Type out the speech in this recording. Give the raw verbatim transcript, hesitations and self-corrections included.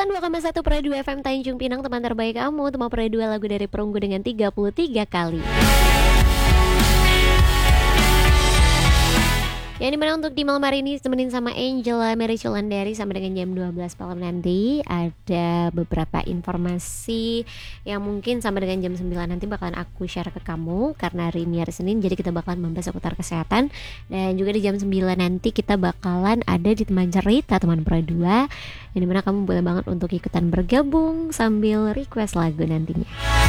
sembilan puluh dua koma satu Pro dua F M Tanjung Pinang, teman terbaik kamu. Teman Pro dua lagu dari Perunggu dengan tiga puluh tiga kali. Yang dimana untuk di malam hari ini temenin sama Angela Mary Culandari sampai dengan jam dua belas malam nanti. Ada beberapa informasi yang mungkin sampai dengan jam sembilan nanti bakalan aku share ke kamu, karena hari ini hari Senin, jadi kita bakalan membahas seputar kesehatan. Dan juga di jam sembilan nanti kita bakalan ada di teman cerita teman Pro dua, yang dimana kamu boleh banget untuk ikutan bergabung sambil request lagu nantinya.